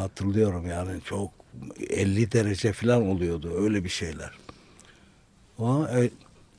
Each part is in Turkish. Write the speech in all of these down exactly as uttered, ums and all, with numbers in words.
hatırlıyorum yani çok elli derece falan oluyordu öyle bir şeyler. Ama e,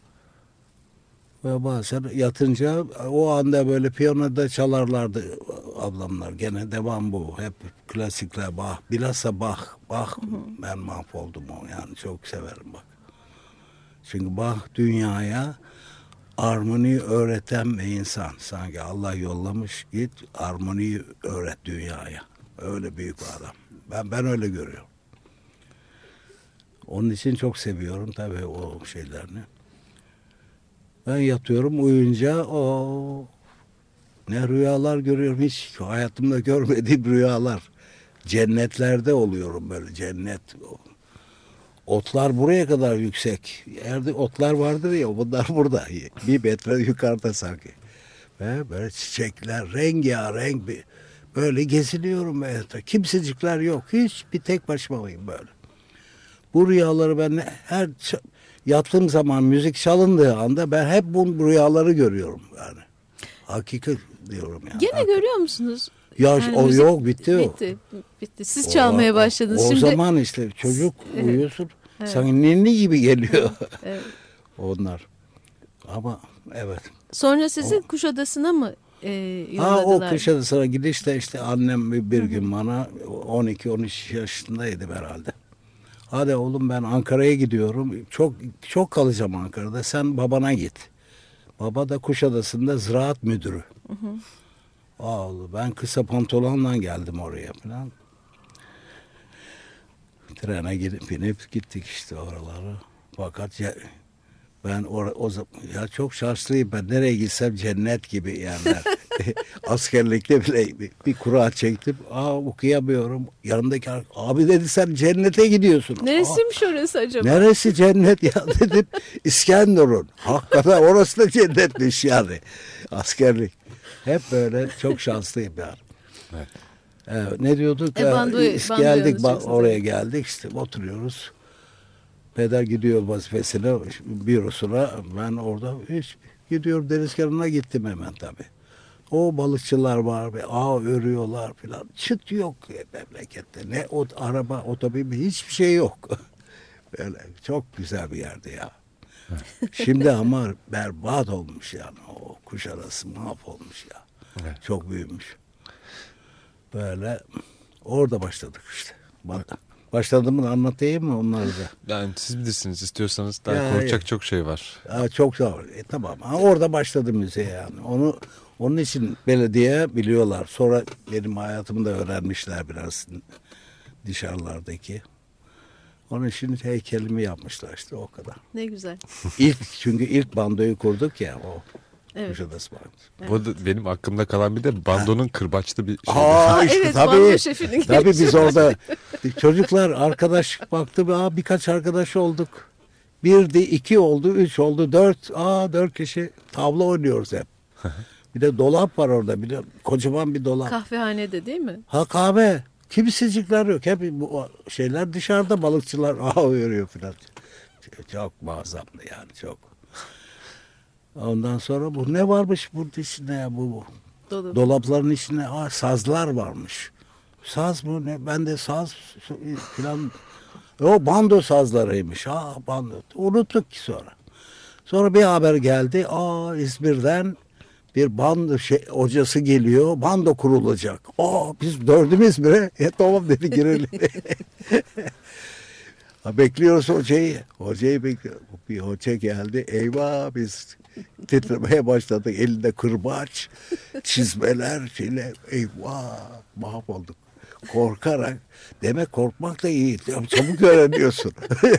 ve bazen yatınca o anda böyle piyanoda çalarlardı ablamlar. Gene devam bu. Hep klasikler Bach. Bilhassa Bach. Bach ben mahvoldum o. Yani çok severim bak. Çünkü Bach dünyaya armoni öğreten bir insan. Sanki Allah yollamış git armoniyi öğret dünyaya. Öyle büyük bir adam. Ben ben öyle görüyorum. Onun için çok seviyorum tabii o şeylerini. Ben yatıyorum uyuyunca o ne rüyalar görüyorum hiç hayatımda görmediğim rüyalar. Cennetlerde oluyorum böyle cennet. Otlar buraya kadar yüksek. Yerde otlar vardır ya bunlar burada. Bir metre yukarıda sanki. Ve böyle çiçekler rengarenk bir böyle geziniyorum ben. Kimsecikler yok. Hiç bir tek başımayım böyle. Bu rüyaları ben her yattığım zaman müzik çalındığı anda ben hep bu rüyaları görüyorum yani. Hakikat diyorum yani. Gene Hakik. görüyor musunuz? Ya Yani o müzik yok bitti o. Bitti. Bitti. Siz çalmaya O- başladınız. O Şimdi zaman işte çocuk Evet. uyuyorsun. Evet. Sanki ninni gibi geliyor Evet. onlar. Ama evet. Sonra sizi Kuşadası'na mı e, Ha o yolladılar? Kuşadası'na gidişte işte annem bir, bir gün bana on iki on üç yaşındaydım herhalde. Hadi oğlum ben Ankara'ya gidiyorum. Çok çok kalacağım Ankara'da. Sen babana git. Baba da Kuşadası'nda ziraat müdürü. Hı hı. Aa, ben kısa pantolonla geldim oraya falan. Trene gidip binip gittik işte oraları. Fakat ya, ben or, o zaman ya çok şanslıyım ben nereye gitsem cennet gibi yerler. Askerlikte bile bir, bir kura çektim. Aa okuyamıyorum. Yanındaki ar- abi dedi sen cennete gidiyorsun. Aa, Neresiymiş orası acaba? neresi cennet ya dedim. İskenderun. Hakikaten orası da cennetmiş yani. Askerlik. Hep böyle çok şanslıyım yani. Evet. Evet, ne diyorduk? E, bandoyu- Ee, geldik bandoyu ba- anlatacaksınız, oraya evet. geldik işte oturuyoruz. Peder gidiyor vazifesine, bürosuna. Ben orada hiç gidiyorum deniz kenarına gittim hemen tabii. O balıkçılar var ve ağ örüyorlar filan. Çıt yok memlekette. Ne o araba, otomobil hiçbir şey yok. Böyle çok güzel bir yerdi ya. Şimdi ama berbat olmuş yani. O Kuşadası mahvolmuş ya. Evet. Çok büyümüş. Böyle orada başladık işte. Bak, başladığımı anlatayım mı onları da? Yani siz bilirsiniz istiyorsanız daha Ya, konuşacak ya. çok şey var. Aa, çok sağ ol. E, tamam. Ha, orada başladı müziğe yani. Onu onun için belediye biliyorlar. Sonra benim hayatımı da öğrenmişler biraz dışarılardaki. Onun için heykelimi yapmışlar işte o kadar. Ne güzel. İlk çünkü ilk bandoyu kurduk ya o. Evet. Kuşadası Bandosu. Bu arada benim aklımda kalan bir de bandonun kırbaçlı bir şey. Aa, işte evet, tabii. bando şefinin Tabii biz gelişi. orada çocuklar arkadaş baktı aa birkaç arkadaş olduk. Bir de iki oldu, üç oldu, dört. Aa dört kişi tavla oynuyoruz hep. Bir de dolap var orada. Bir de kocaman bir dolap. Kahvehanede değil mi? Ha kahve. Kimsecikler yok. Hep bu şeyler dışarıda balıkçılar aa örüyor falan. Çok muazzamdı yani çok. Ondan sonra bu ne varmış burada içinde ya bu, bu. Dolu. Dolapların içinde aa, sazlar varmış. Saz mı ne? Ben de saz falan. O bando sazlarıymış. Aa bando. Unuttuk ki sonra. Sonra bir haber geldi. Aa İzmir'den bir bando şey, hocası geliyor. Bando kurulacak. Aa biz dördümüz bire. E, tamam dedi girelim. Ha, bekliyoruz hocayı. Hocayı bekliyoruz. Bir hoca geldi. Eyvah biz titremeye başladık. Elinde kırbaç, çizmeler, şeyler. Eyvah mahvolduk. Korkarak. Demek korkmak da iyi. Çabuk öğreniyorsun.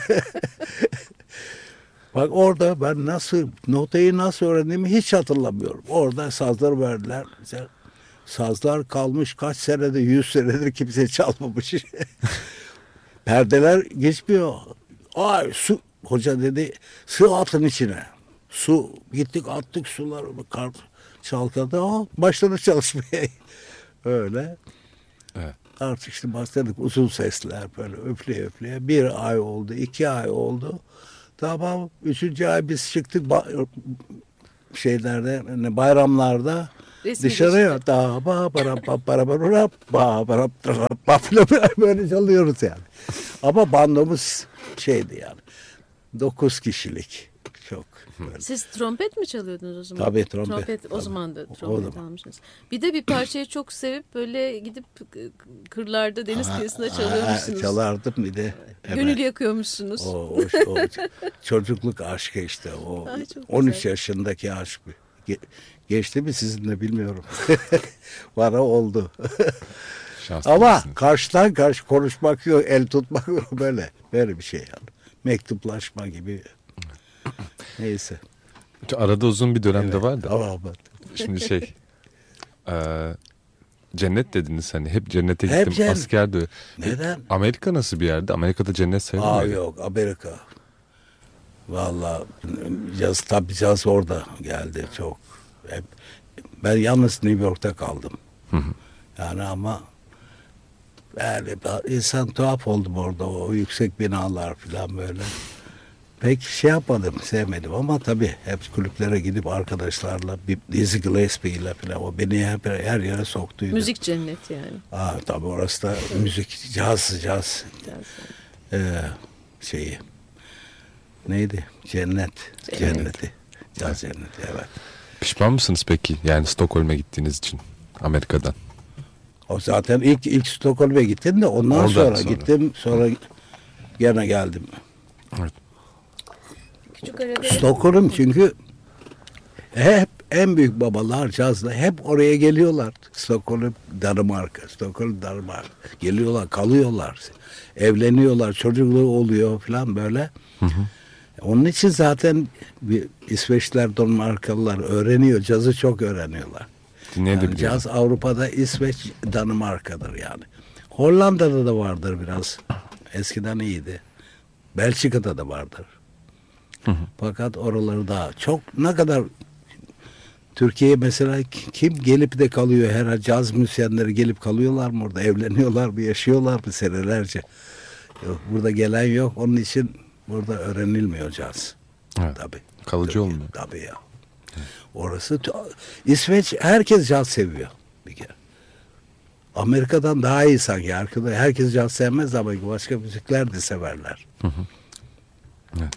Bak orada ben nasıl notayı nasıl öğrendiğimi hiç hatırlamıyorum. Orada sazları verdiler. Bize sazlar kalmış kaç senedir, yüz senedir kimse çalmamış. Perdeler geçmiyor. Ay su hoca dedi su atın içine. Su gittik attık suları kar çalkadı. Aa, başladı çalışmaya. Öyle. Evet. Artık işte başladık uzun sesler böyle öfleye öfleye. Bir ay oldu, iki ay oldu. Tamam. Üçüncü ay biz çıktık ba- şeylerde, yani bayramlarda Resmi Dışarıya da ba bara ba bara bara ba bara ba filan böyle çalıyoruz yani. Ama bandomuz şeydi yani. Dokuz kişilik. Çok böyle. Siz trompet mi çalıyordunuz o zaman? Tabii, trompet. o Tabii. zaman da O trompet zaman. almışsınız. Bir de bir parçayı çok sevip böyle gidip kırlarda deniz Ha, kıyısında ha, çalıyormuşsunuz. Çalardım bir de. Gönül Evet. yakıyormuşsunuz. O, o, o çocukluk aşkı işte. O Ay, çok on üç güzel. yaşındaki aşk. Ge- geçti mi sizinle bilmiyorum. Bana oldu. Şanslı Ama mısınız? karşıdan karşı konuşmak yok, el tutmak yok böyle. Böyle bir şey yani. Mektuplaşma gibi. Neyse. Arada uzun bir dönemde Evet. var da. Ama, ama. Şimdi şey. eee, cennet dediniz hani. Hep cennete Hep gittim. cennet. Askerde. Neden? Amerika nasıl bir yerde? Amerika'da cennet sayılır Aa mı? yok, Amerika. Vallahi caz, tabii caz orada geldi çok. Hep, ben yalnız New York'ta kaldım. Yani ama yani insan tuhaf oldum orada, o yüksek binalar falan böyle. Pek şey yapmadım, sevmedim ama tabii hep kulüplere gidip arkadaşlarla, bir Dizzy Gillespie ile falan, o beni hep her yere soktuydu. Müzik cenneti yani. Aa, tabii orası da müzik, caz, caz ee, şeyi. Neydi? Cennet. Cennet. Cenneti. Caz cenneti, evet. Pişman mısınız peki? Yani Stockholm'e gittiğiniz için Amerika'dan. O zaten ilk ilk Stockholm'e gittim de ondan Oradan sonra, sonra. gittim, sonra gene geldim. Evet. Küçük arada Stockholm çünkü hep en büyük babalar cazla hep oraya geliyorlar. Stockholm, Danimarka, Stockholm, Danimarka. Geliyorlar, kalıyorlar. Evleniyorlar, çocukluğu oluyor falan böyle. Onun için zaten bir İsveçliler, Danimarkalılar öğreniyor. Cazı çok öğreniyorlar. Yani Dinleyebiliyorum. caz Avrupa'da İsveç, Danimarka'dır yani. Hollanda'da da vardır biraz. Eskiden iyiydi. Belçika'da da vardır. Fakat oraları daha çok, ne kadar Türkiye'ye mesela kim gelip de kalıyor, her caz müzisyenleri gelip kalıyorlar mı orada, evleniyorlar mı, yaşıyorlar mı senelerce? Yok, burada gelen yok, onun için burada öğrenilmiyor caz. Evet. Tabii. Kalıcı Türkiye, olmuyor. Tabii ya. Orası İsveç, herkes caz seviyor bir kere. Amerika'dan daha iyi sanki. Arkada herkes caz sevmez ama başka müzikler de severler. Evet.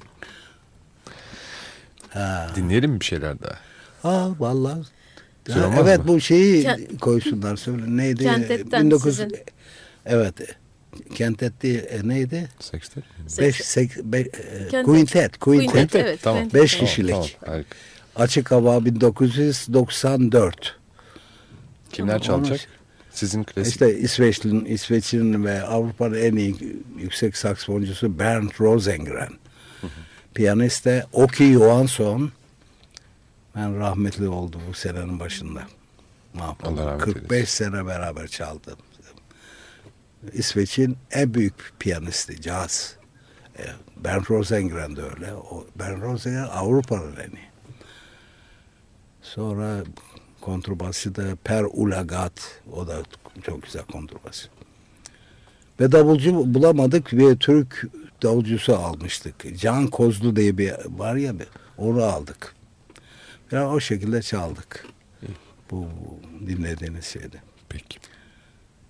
Ha. Dinleyelim mi bir şeyler daha? Aa vallahi. Güzel Ha, olmaz evet mı? bu şeyi Kent- koysunlar, söyle neydi? Kentet'ten bin dokuz yüz sizin. Evet. Kentet diye e, neydi? Sextet mi? Beş, sek, be, e, Kentet. Quintet, Quintet. Quintet, evet. Tamam. Quintet. Beş Tamam, kişilik. tamam, harika. Açık hava bin dokuz yüz doksan dört. Kimler Onu- çalacak? Sizin klasik. İşte İsveç'in, İsveç'in ve Avrupa'nın en iyi yüksek saksafoncusu Bernd Rosengren. Piyanist de Åke Johansson. Ben rahmetli oldu bu senenin başında. Mahvoldum. Allah rahmet kırk beş eylesin. sene beraber çaldım. İsveç'in en büyük piyanisti, caz. E, Bernd Rosengren de öyle. O, Bernd Rosengren Avrupa'nın en iyi. Sonra kontrbasçı da Per Ulagat. O da çok güzel kontrbasçı. Ve davulcu bulamadık ve Türk davulcusu almıştık. Can Kozlu diye bir var ya, onu aldık. Yani o şekilde çaldık. Bu dinlediğiniz şeyde. Peki.